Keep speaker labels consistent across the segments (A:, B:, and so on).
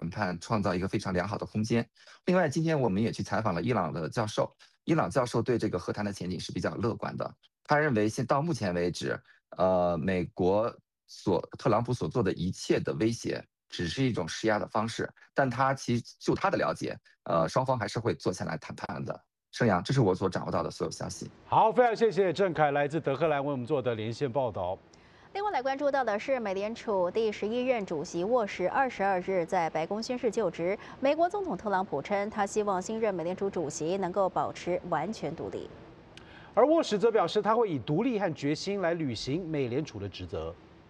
A: 谈判创造一个非常良好的空间。另外，今天我们也去采访了伊朗的教授，伊朗教授对这个和谈的前景是比较乐观的。他认为，到目前为止，美国特朗普所做的一切的威胁，只是一种施压的方式，但就他的了解，双方还是会坐下来谈判的。盛阳，这是我所掌握到的所有消息。
B: 好，非常谢谢郑凯来自德黑兰为我们做的连线报道。
C: 另外来关注到的是，美联储第11任主席沃什22日在白宫宣誓就职。美国总统特朗普称，他希望新任美联储主席能够保持完全独立。
B: 而沃什则表示，他会以独立和决心来履行美联储的职责。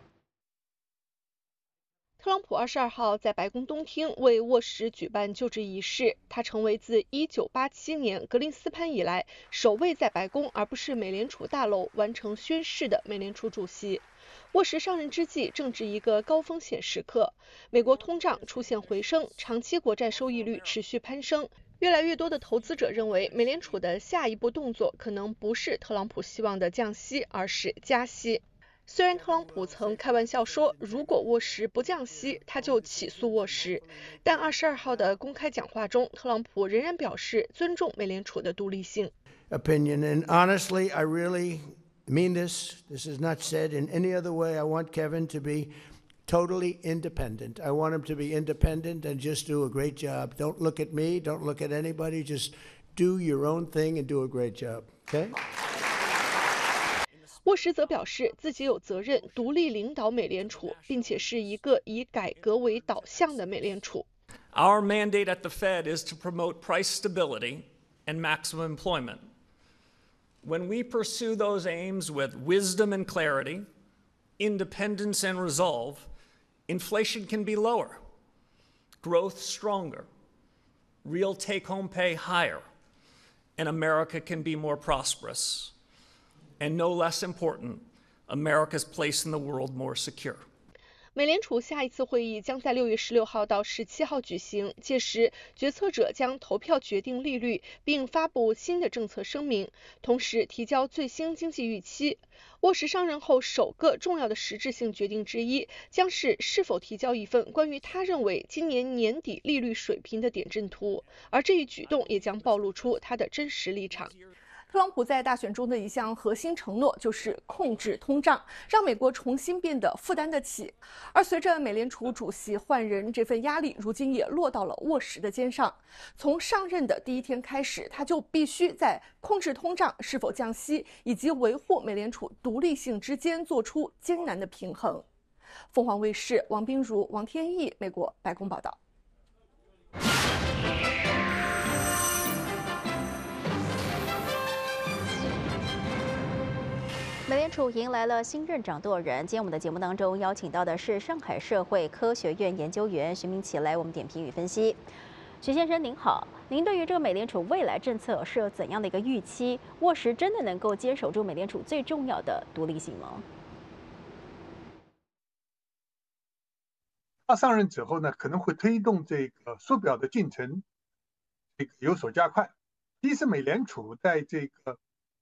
D: 特朗普22号在白宫东厅为沃什举办就职仪式，他成为自1987年格林斯潘以来首位在白宫而不是美联储大楼完成宣誓的美联储主席。沃什上任之际正值一个高风险时刻，美国通胀出现回升，长期国债收益率持续攀升。越来越多的投资者认为，美联储的下一步动作可能不是特朗普希望的降息，而是加息。虽然特朗普曾开玩笑说，如果沃什不降息，他就起诉沃什，但22号的公开讲话中，特朗普仍然表示尊重美联储的独立性。
E: Opinion, and honestly, I really mean this. This is not said in any other way. I want Kevin to be totally independent. I want him to be independent and just do a great job. Don't look at me. Don't look at anybody. Just do your own thing and do a great job. Okay?
D: 沃什则表示，自己有责任独立领导美联储，并且是一个以改革为导向的美联储。
F: Our mandate at the Fed is to promote price stability and maximum employment. When we pursue those aims with wisdom and clarity, independence and resolve, inflation can be lower, growth stronger, real take-home pay higher, and America can be more prosperous. And no less important, America's place in the world more secure.
D: 美联储下一次会议将在6月16号到17号举行，届时决策者将投票决定利率，并发布新的政策声明，同时提交最新经济预期。沃什上任后首个重要的实质性决定之一，将是否提交一份关于他认为今年年底利率水平的点阵图，而这一举动也将暴露出他的真实立场。
G: 特朗普在大选中的一项核心承诺就是控制通胀，让美国重新变得负担得起。而随着美联储主席换人，这份压力如今也落到了沃什的肩上。从上任的第一天开始，他就必须在控制通胀、是否降息以及维护美联储独立性之间做出艰难的平衡。凤凰卫视王彬如、王天毅，美国白宫报道。
C: 美联储迎来了新任掌舵人。今天我们的节目当中邀请到的是上海社会科学院研究员徐明启来我们点评与分析。徐先生您好，您对于这个美联储未来政策是有怎样的一个预期？沃什真的能够坚守住美联储最重要的独立性吗？
H: 他上任之后呢，可能会推动这个缩表的进程，有所加快。其实美联储在这个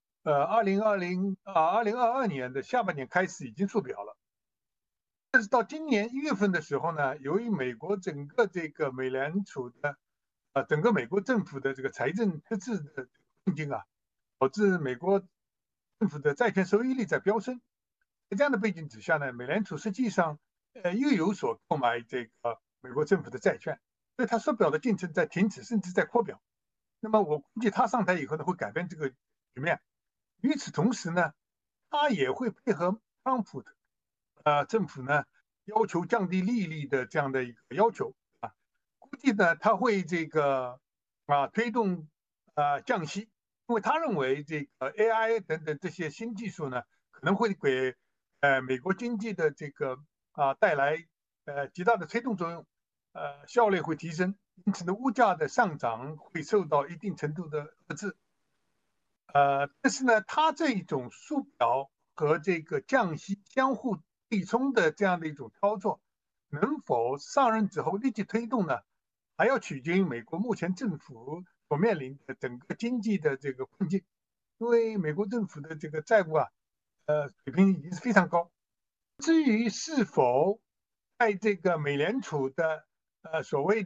H: 2022年的下半年开始已经缩表了，但是到今年1月份的时候呢，由于美国整个这个美联储的整个美国政府的这个财政赤字的困境啊，导致美国政府的债券收益率在飙升。在这样的背景之下呢，美联储实际上又有所购买这个美国政府的债券，所以它缩表的进程在停止，甚至在扩表。那么我估计他上台以后呢，会改变这个局面。与此同时呢，他也会配合特朗普政府呢要求降低利率的这样的一个要求啊，估计呢他会这个推动降息，因为他认为这个 AI 等等这些新技术呢可能会给美国经济的这个带来极大的推动作用，效率会提升，因此呢物价的上涨会受到一定程度的遏制。但是呢，它这一种缩表和这个降息相互对冲的这样的一种操作，能否上任之后立即推动呢？还要取决于美国目前政府所面临的整个经济的这个困境，因为美国政府的这个债务水平已经是非常高。至于是否在这个美联储的所谓